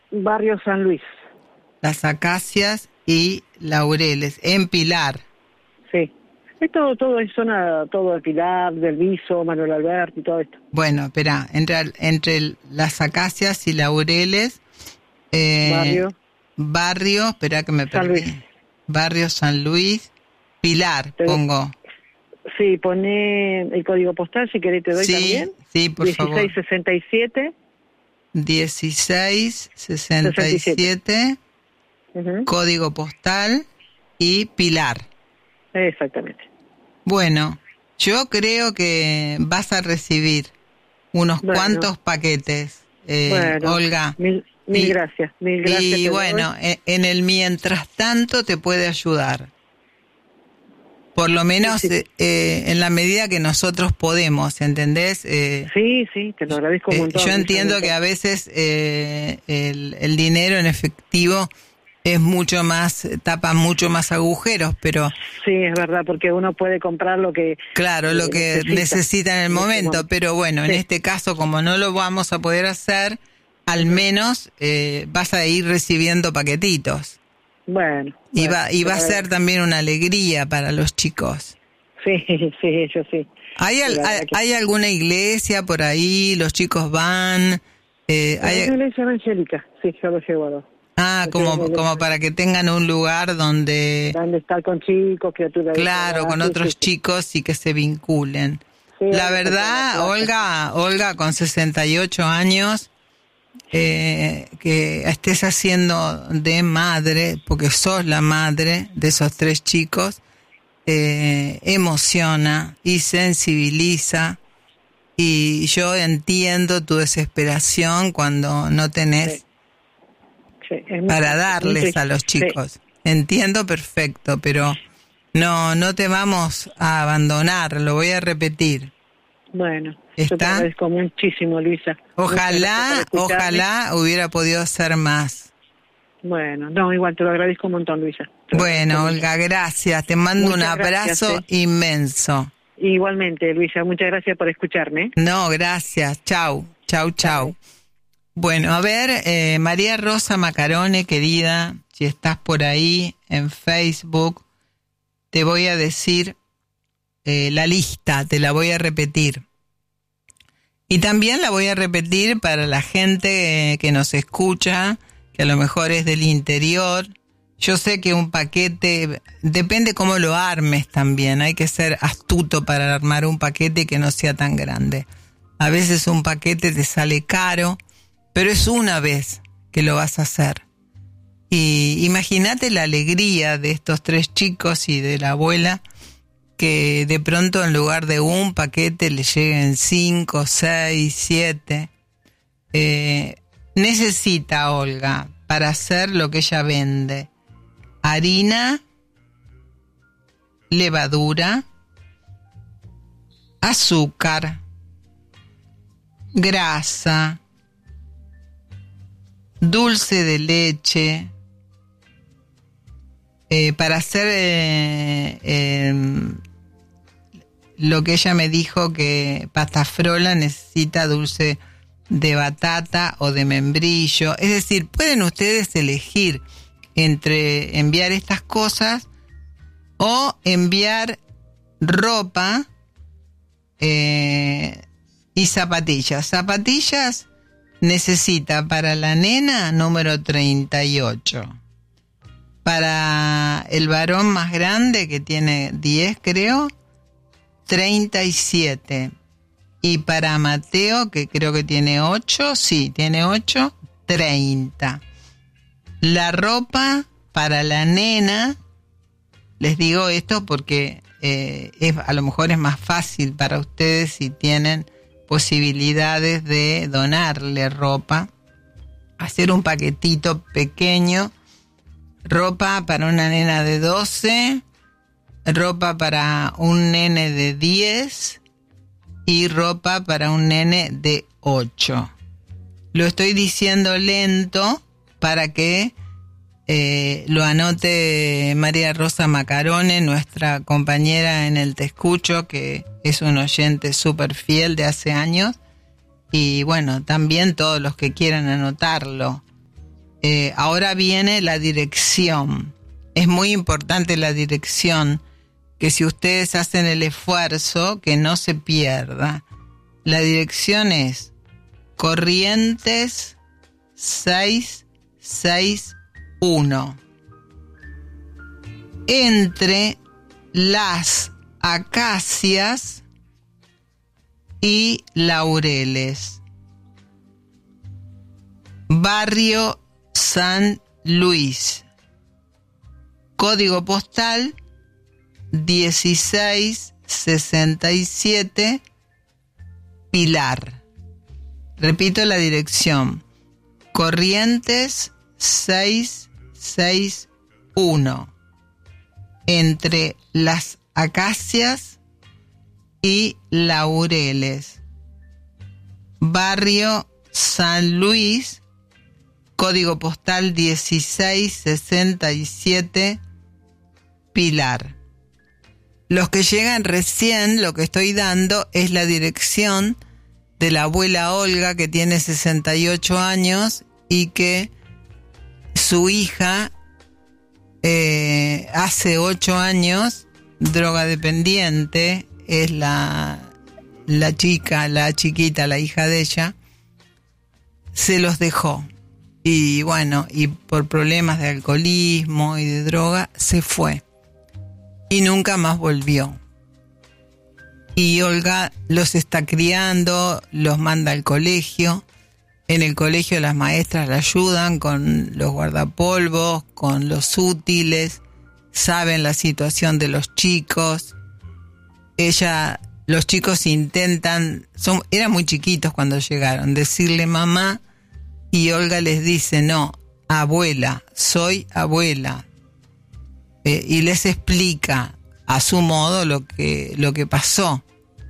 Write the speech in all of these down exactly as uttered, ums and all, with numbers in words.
Barrio San Luis. Las Acacias y Laureles, en Pilar. Sí. Es todo, todo es zona, todo de Pilar, del Viso, Manuel Alberti y todo esto. Bueno, espera, entre, entre Las Acacias y Laureles, eh, Barrio. Barrio, espera que me San perdí. Luis. Barrio San Luis, Pilar, Te, pongo. Sí, poné el código postal, si querés te doy sí, también. Sí, por dieciséis sesenta y siete. dieciséis sesenta y siete, uh-huh. Código postal y Pilar. Exactamente. Bueno, yo creo que vas a recibir unos bueno. cuantos paquetes, eh, bueno, Olga. Mil, mil y, gracias, mil gracias. Y bueno, doy. en el mientras tanto te puede ayudar. Por lo menos sí, sí. Eh, en la medida que nosotros podemos, ¿entendés? Eh, sí, sí, te lo agradezco un montón. Eh, yo entiendo que a veces eh, el, el dinero en efectivo es mucho más, tapa mucho más agujeros, pero... Sí, es verdad, porque uno puede comprar lo que... Claro, lo que necesita, necesita en el momento, momento, pero bueno, sí. En este caso, como no lo vamos a poder hacer, al menos eh, vas a ir recibiendo paquetitos. Bueno. Y bueno, va, y va a ser también una alegría para los chicos. Sí, sí, ellos sí. ¿Hay, al, hay, que... ¿Hay alguna iglesia por ahí? ¿Los chicos van? Eh, hay una iglesia evangélica, sí, yo los llevo a dos. Ah, como, como para que tengan un lugar donde... Donde estar con chicos, criaturas... Claro, con otros sí, sí, chicos y que se vinculen. Sí, la verdad, Olga, Olga, con sesenta y ocho años, eh, que estés haciendo de madre, porque sos la madre de esos tres chicos, eh, emociona y sensibiliza. Y yo entiendo tu desesperación cuando no tenés... Sí. Sí, para darles a los chicos. Sí. Entiendo perfecto, pero no no te vamos a abandonar, lo voy a repetir. Bueno, ¿está? Yo te agradezco muchísimo, Luisa. Ojalá, ojalá hubiera podido hacer más. Bueno, no, igual te lo agradezco un montón, Luisa. Bueno, Olga, gracias. Te mando muchas un abrazo gracias, ¿eh? Inmenso. Igualmente, Luisa, muchas gracias por escucharme. No, gracias. Chau, chau, chau. Bueno, a ver, eh, María Rosa Macarone, querida, si estás por ahí en Facebook, te voy a decir eh, la lista, te la voy a repetir. Y también la voy a repetir para la gente eh, que nos escucha, que a lo mejor es del interior. Yo sé que un paquete, depende cómo lo armes también, hay que ser astuto para armar un paquete que no sea tan grande. A veces un paquete te sale caro, pero es una vez que lo vas a hacer. Y imagínate la alegría de estos tres chicos y de la abuela, que de pronto en lugar de un paquete le lleguen cinco, seis, siete. Eh, necesita, Olga, para hacer lo que ella vende, harina, levadura, azúcar, grasa, dulce de leche, eh, para hacer eh, eh, lo que ella me dijo que pasta frola necesita dulce de batata o de membrillo. Es decir, pueden ustedes elegir entre enviar estas cosas o enviar ropa eh, y zapatillas. Zapatillas necesita para la nena número treinta y ocho. Para el varón más grande, que tiene diez creo, treinta y siete. Y para Mateo, que creo que tiene ocho, sí, tiene ocho, treinta. La ropa para la nena, les digo esto porque eh, es, a lo mejor es más fácil para ustedes si tienen posibilidades de donarle ropa, hacer un paquetito pequeño, ropa para una nena de doce, ropa para un nene de diez y ropa para un nene de ocho. Lo estoy diciendo lento para que eh, lo anote María Rosa Macarone, nuestra compañera en el Te Escucho, que es un oyente súper fiel de hace años. Y bueno, también todos los que quieran anotarlo. Eh, ahora viene la dirección. Es muy importante la dirección, que si ustedes hacen el esfuerzo, que no se pierda. La dirección es Corrientes seiscientos sesenta y uno. Entre Las Acacias y Laureles. Barrio San Luis. Código postal dieciséis sesenta y siete, Pilar. Repito la dirección. Corrientes seiscientos sesenta y uno. Entre Las Acacias y Laureles. Barrio San Luis. Código postal dieciséis sesenta y siete, Pilar. Los que llegan recién, lo que estoy dando es la dirección de la abuela Olga, que tiene sesenta y ocho años y que su hija eh, hace ocho años, drogadependiente, es la, la chica, la chiquita, la hija de ella, se los dejó. Y bueno, y por problemas de alcoholismo y de droga, se fue. Y nunca más volvió. Y Olga los está criando, los manda al colegio. En el colegio las maestras la ayudan con los guardapolvos, con los útiles, saben la situación de los chicos. Ella, los chicos intentan, son, eran muy chiquitos cuando llegaron, decirle mamá. Y Olga les dice, no, abuela, soy abuela. Eh, y les explica a su modo lo que, lo que pasó.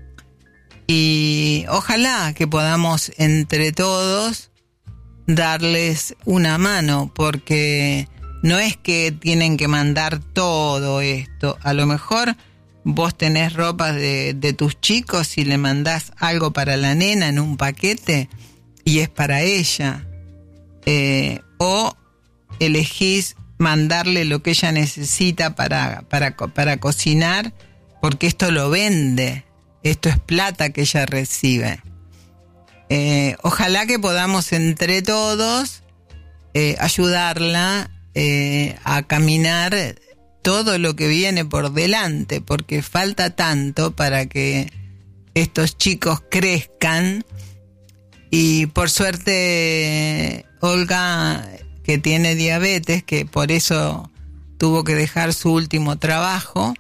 Y ojalá que podamos entre todos darles una mano, porque no es que tienen que mandar todo esto. A lo mejor vos tenés ropa de, de tus chicos y le mandás algo para la nena en un paquete y es para ella. Eh, o elegís mandarle lo que ella necesita para, para, para cocinar, porque esto lo vende, esto es plata que ella recibe. Eh, ojalá que podamos entre todos eh, ayudarla eh, a caminar todo lo que viene por delante, porque falta tanto para que estos chicos crezcan. Y por suerte Olga, que tiene diabetes, que por eso tuvo que dejar su último trabajo,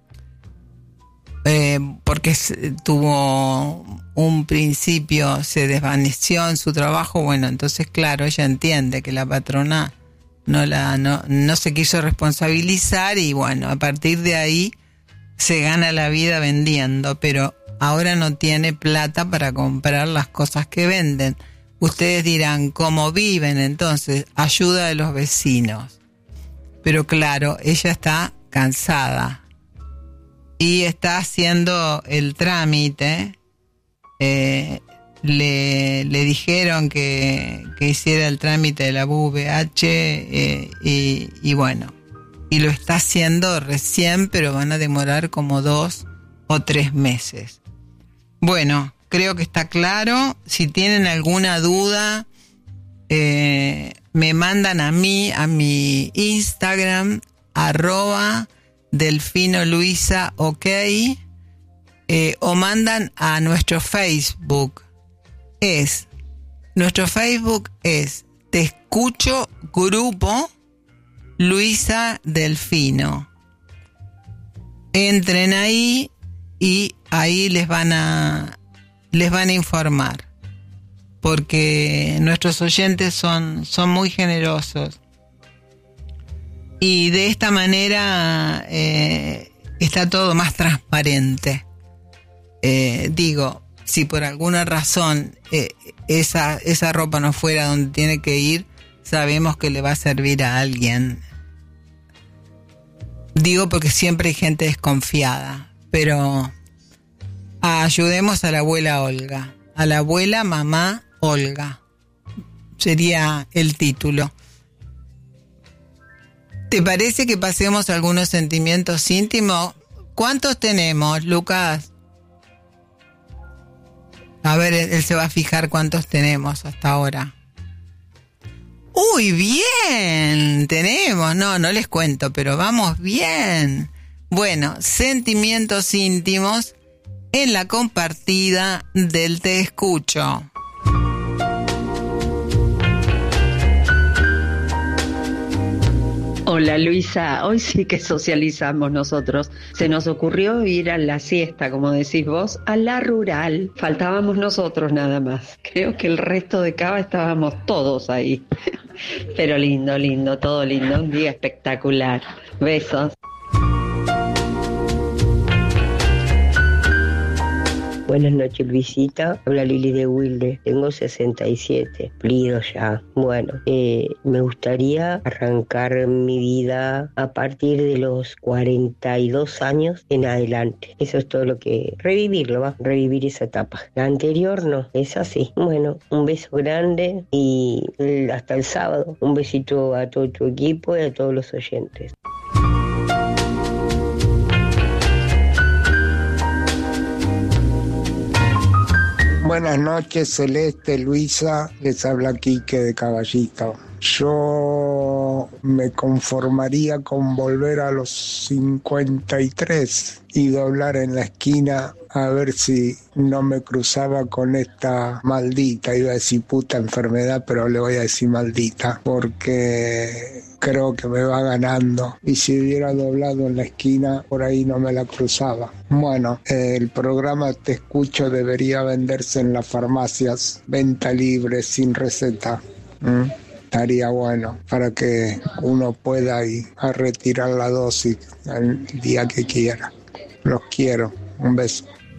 eh, porque tuvo un principio, se desvaneció en su trabajo. Bueno, entonces claro, ella entiende que la patrona no, la, no, no se quiso responsabilizar y bueno, a partir de ahí se gana la vida vendiendo, pero ahora no tiene plata para comprar las cosas que venden. Ustedes dirán, ¿cómo viven? Entonces, ayuda de los vecinos. Pero claro, ella está cansada y está haciendo el trámite. Eh, le, le dijeron que, que hiciera el trámite de la V I H eh, y, y bueno, y lo está haciendo recién, pero van a demorar como dos o tres meses. Bueno, creo que está claro. Si tienen alguna duda, eh, me mandan a mí, a mi Instagram, arroba Delfino Luisa, ok, eh, o mandan a nuestro Facebook. Es, nuestro Facebook es Te Escucho Grupo Luisa Delfino. Entren ahí y ahí les van a les van a informar, porque nuestros oyentes son, son muy generosos y de esta manera eh, está todo más transparente. Eh, digo, si por alguna razón eh, esa, esa ropa no fuera donde tiene que ir, sabemos que le va a servir a alguien. Digo porque siempre hay gente desconfiada, pero ayudemos a la abuela Olga, a la abuela mamá Olga, sería el título. ¿Te parece que pasemos algunos sentimientos íntimos? ¿Cuántos tenemos, Lucas? A ver, él, él se va a fijar cuántos tenemos hasta ahora. ¡Uy, bien! Tenemos, no, no les cuento, pero vamos bien. Bueno, sentimientos íntimos en la compartida del Te Escucho. Hola Luisa, hoy sí que socializamos nosotros. Se nos ocurrió ir a la siesta, como decís vos, a la rural. Faltábamos nosotros nada más. Creo que el resto de Cava estábamos todos ahí. Pero lindo, lindo, todo lindo. Un día espectacular. Besos. Buenas noches, Luisita. Habla Lili de Wilde. Tengo sesenta y siete, cumplido ya. Bueno, eh, me gustaría arrancar mi vida a partir de los cuarenta y dos años en adelante. Eso es todo lo que... Revivirlo, va. Revivir esa etapa. La anterior no, es así. Bueno, un beso grande y hasta el sábado. Un besito a todo tu equipo y a todos los oyentes. Buenas noches, Celeste, Luisa, les habla Quique de Caballito. Yo me conformaría con volver a los cincuenta y tres y doblar en la esquina a ver si no me cruzaba con esta maldita, iba a decir puta enfermedad, pero le voy a decir maldita, porque creo que me va ganando, y si hubiera doblado en la esquina, por ahí no me la cruzaba. Bueno, eh, el programa Te Escucho debería venderse en las farmacias, venta libre, sin receta. ¿Mm? Estaría bueno para que uno pueda ir a retirar la dosis el día que quiera. Los quiero. Un beso.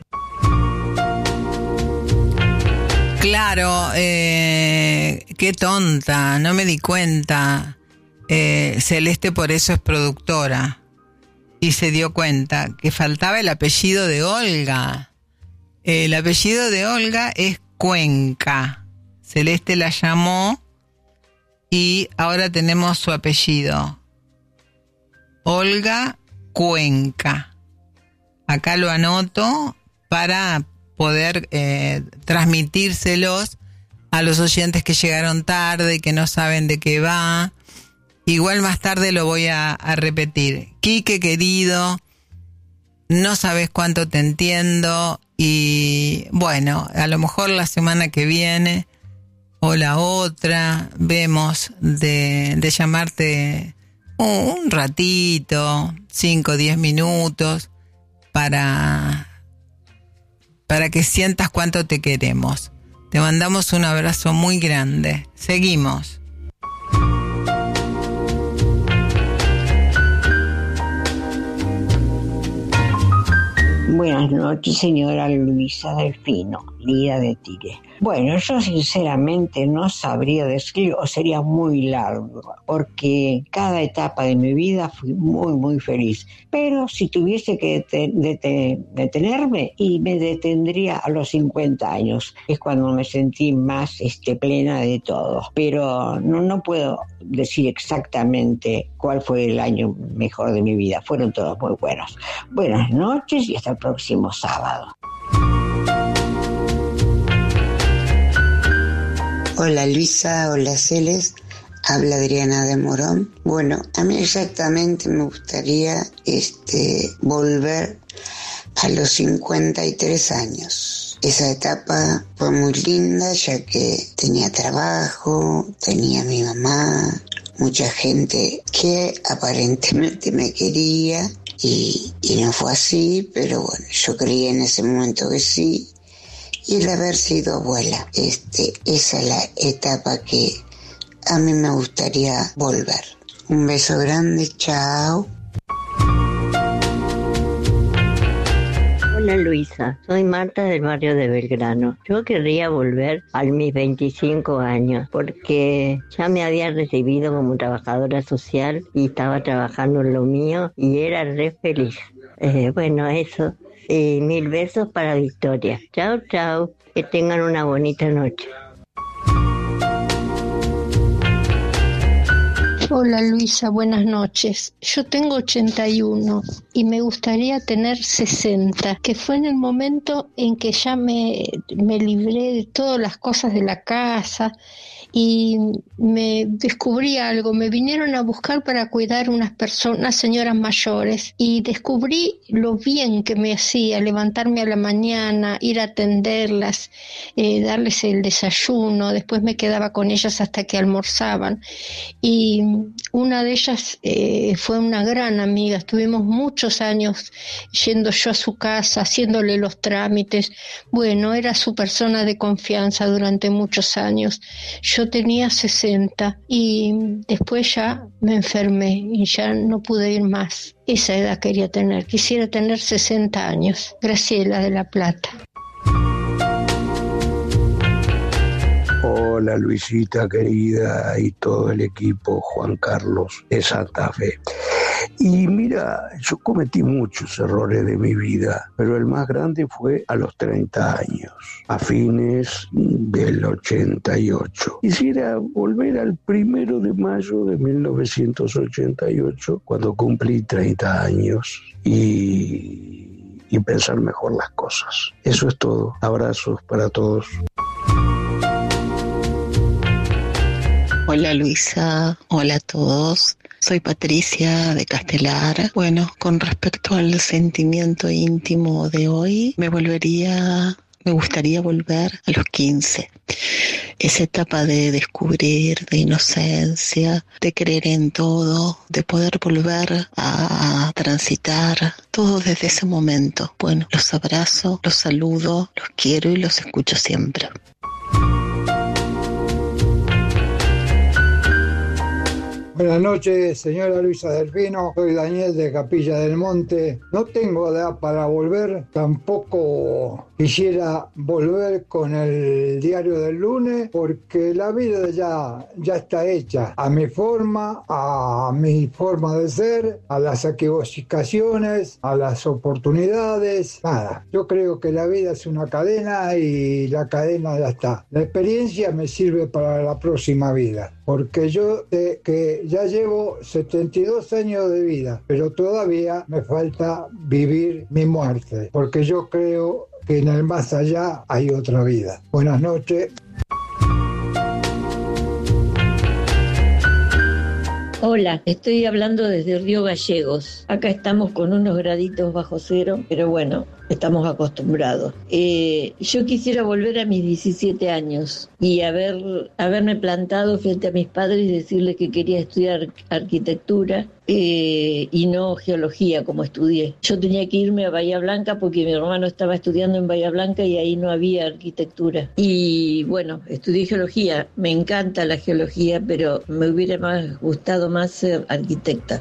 Claro, eh, qué tonta, no me di cuenta. Eh, Celeste por eso es productora y se dio cuenta que faltaba el apellido de Olga. El apellido de Olga es Cuenca. Celeste la llamó y ahora tenemos su apellido. Olga Cuenca. Acá lo anoto para poder eh, transmitírselos a los oyentes que llegaron tarde y que no saben de qué va. Igual más tarde lo voy a, a repetir. Quique, querido, no sabes cuánto te entiendo y bueno, a lo mejor la semana que viene o la otra vemos de, de llamarte un, un ratito, cinco o diez minutos, para, para que sientas cuánto te queremos. Te mandamos un abrazo muy grande. Seguimos. Buenas noches, señora Luisa Delfino, Lida de Tigre. Bueno, yo sinceramente no sabría decir, o sería muy largo, porque cada etapa de mi vida fui muy, muy feliz. Pero si tuviese que deten- deten- detenerme, y me detendría a los cincuenta años, es cuando me sentí más este, plena de todo. Pero no, no puedo decir exactamente cuál fue el año mejor de mi vida. Fueron todos muy buenos. Buenas noches y hasta el próximo sábado. Hola Luisa, hola Celes, habla Adriana de Morón. Bueno, a mí exactamente me gustaría este, volver a los cincuenta y tres años. Esa etapa fue muy linda ya que tenía trabajo, tenía mi mamá, mucha gente que aparentemente me quería y, y no fue así, pero bueno, yo creía en ese momento que sí. Y el haber sido abuela, este, esa es la etapa que a mí me gustaría volver. Un beso grande, chao. Hola Luisa, soy Marta del barrio de Belgrano. Yo querría volver a mis veinticinco años porque ya me había recibido como trabajadora social y estaba trabajando en lo mío y era re feliz. Eh, bueno, eso. Y mil besos para Victoria. Chao, chao. Que tengan una bonita noche. Hola Luisa, buenas noches. Yo tengo ochenta y uno y me gustaría tener sesenta, que fue en el momento en que ya me, me libré de todas las cosas de la casa y me descubrí algo. Me vinieron a buscar para cuidar unas personas, unas señoras mayores, y descubrí lo bien que me hacía levantarme a la mañana, ir a atenderlas, eh, darles el desayuno, después me quedaba con ellas hasta que almorzaban. Y una de ellas eh, fue una gran amiga, estuvimos muchos años yendo yo a su casa, haciéndole los trámites. Bueno, era su persona de confianza durante muchos años. Yo tenía sesenta y después ya me enfermé y ya no pude ir más. Esa edad quería tener, quisiera tener sesenta años. Graciela de La Plata. Hola Luisita querida y todo el equipo, Juan Carlos de Santa Fe. Y mira, yo cometí muchos errores de mi vida, pero el más grande fue a los treinta años, a fines del ochenta y ocho. Quisiera volver al primero de mayo de mil novecientos ochenta y ocho, cuando cumplí treinta años, y, y pensar mejor las cosas. Eso es todo. Abrazos para todos. Hola Luisa, hola a todos. Soy Patricia de Castelar. Bueno, con respecto al sentimiento íntimo de hoy, me volvería, me gustaría volver a los quince. Esa etapa de descubrir, de inocencia, de creer en todo, de poder volver a transitar todo desde ese momento. Bueno, los abrazo, los saludo, los quiero y los escucho siempre. Buenas noches, señora Luisa Delfino. Soy Daniel de Capilla del Monte. No tengo edad para volver, tampoco quisiera volver con el diario del lunes, porque la vida ya, ya está hecha a mi forma, a mi forma de ser, a las equivocaciones, a las oportunidades. Nada, yo creo que la vida es una cadena y la cadena ya está. La experiencia me sirve para la próxima vida, porque yo sé que ya llevo setenta y dos años de vida, pero todavía me falta vivir mi muerte, porque yo creo que en el más allá hay otra vida. Buenas noches. Hola, estoy hablando desde Río Gallegos. Acá estamos con unos graditos bajo cero, pero bueno, estamos acostumbrados. Eh, yo quisiera volver a mis diecisiete años y haber, haberme plantado frente a mis padres y decirles que quería estudiar arquitectura eh, y no geología como estudié. Yo tenía que irme a Bahía Blanca porque mi hermano estaba estudiando en Bahía Blanca y ahí no había arquitectura. Y bueno, estudié geología. Me encanta la geología, pero me hubiera más gustado más ser arquitecta.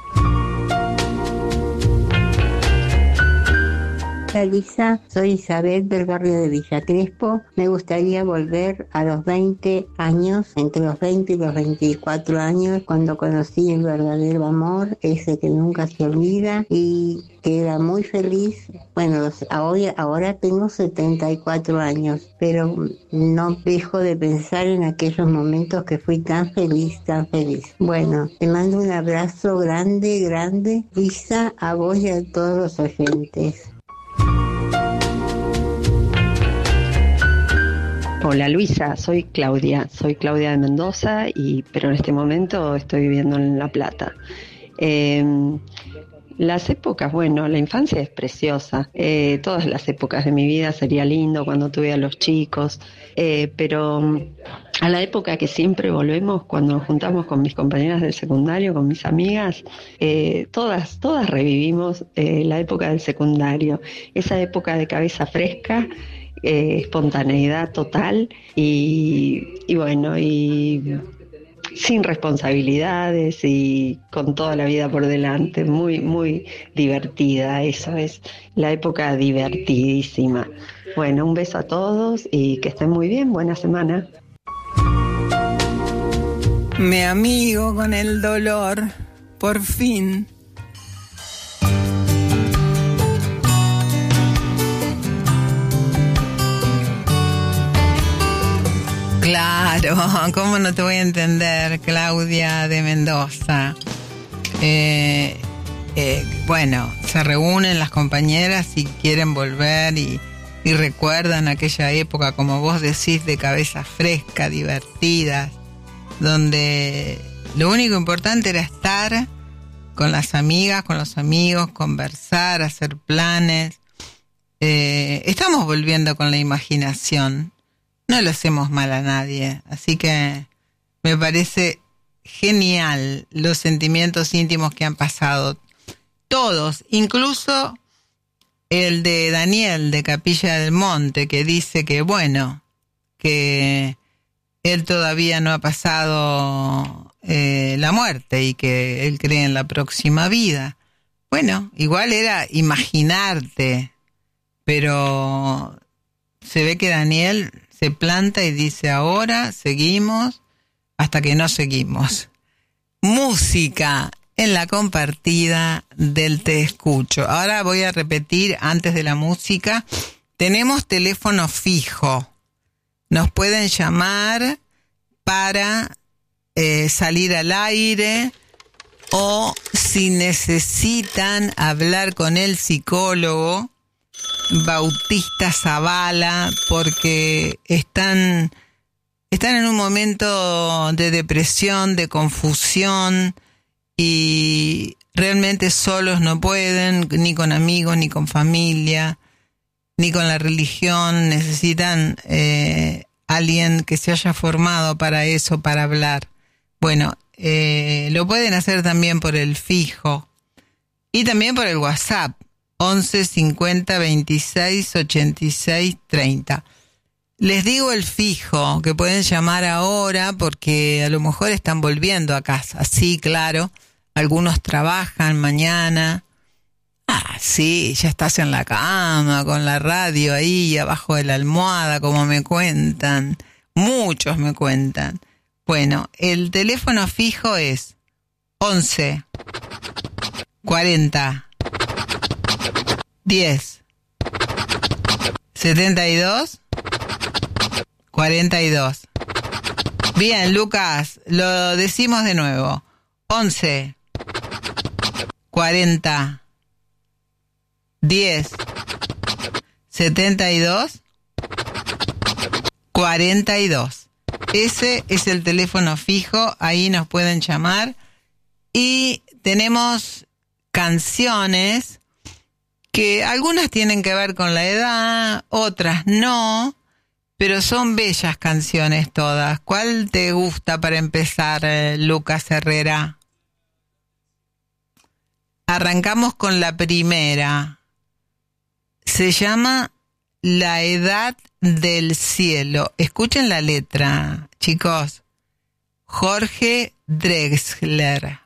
Hola Lisa, soy Isabel del barrio de Villa Crespo. Me gustaría volver a los veinte años, entre los veinte y los veinticuatro años, cuando conocí el verdadero amor, ese que nunca se olvida y que era muy feliz. Bueno, ahora, ahora tengo setenta y cuatro años, pero no dejo de pensar en aquellos momentos que fui tan feliz, tan feliz. Bueno, te mando un abrazo grande, grande, Lisa, a vos y a todos los oyentes. Hola Luisa, soy Claudia, soy Claudia de Mendoza, y pero en este momento estoy viviendo en La Plata. Eh, las épocas, bueno, la infancia es preciosa, eh, todas las épocas de mi vida sería lindo cuando tuve a los chicos, eh, pero a la época que siempre volvemos cuando nos juntamos con mis compañeras del secundario, con mis amigas, eh, todas, todas revivimos eh, la época del secundario, esa época de cabeza fresca, Eh, espontaneidad total y, y bueno, y sin responsabilidades y con toda la vida por delante, muy, muy divertida. Eso es la época divertidísima. Bueno, un beso a todos y que estén muy bien, buena semana. Me amigo con el dolor, por fin. Claro, ¿cómo no te voy a entender, Claudia de Mendoza? Eh, eh, bueno, se reúnen las compañeras y quieren volver y, y recuerdan aquella época, como vos decís, de cabeza fresca, divertidas, donde lo único importante era estar con las amigas, con los amigos, conversar, hacer planes. Eh, estamos volviendo con la imaginación. No le hacemos mal a nadie, así que me parece genial los sentimientos íntimos que han pasado. Todos, incluso el de Daniel de Capilla del Monte, que dice que bueno, que él todavía no ha pasado eh, la muerte y que él cree en la próxima vida. Bueno, igual era imaginarte, pero se ve que Daniel se planta y dice, ahora seguimos hasta que no seguimos. Música en la compartida del Te Escucho. Ahora voy a repetir antes de la música. Tenemos teléfono fijo. Nos pueden llamar para eh, salir al aire, o si necesitan hablar con el psicólogo Bautista Zavala, porque están, están en un momento de depresión, de confusión, y realmente solos no pueden, ni con amigos, ni con familia, ni con la religión. Necesitan eh, alguien que se haya formado para eso, para hablar. Bueno, eh, lo pueden hacer también por el fijo y también por el WhatsApp once cincuenta veintiséis ochenta y seis treinta. Les digo el fijo, que pueden llamar ahora porque a lo mejor están volviendo a casa. Sí, claro, algunos trabajan mañana. Ah, sí, ya estás en la cama con la radio ahí abajo de la almohada, como me cuentan. Muchos me cuentan. Bueno, el teléfono fijo es once cuarenta diez setenta y dos cuarenta y dos. Bien, Lucas, lo decimos de nuevo. once cuarenta diez setenta y dos cuarenta y dos. Ese es el teléfono fijo, ahí nos pueden llamar. Y tenemos canciones que algunas tienen que ver con la edad, otras no, pero son bellas canciones todas. ¿Cuál te gusta para empezar, eh, Lucas Herrera? Arrancamos con la primera. Se llama La Edad del Cielo. Escuchen la letra, chicos. Jorge Drexler.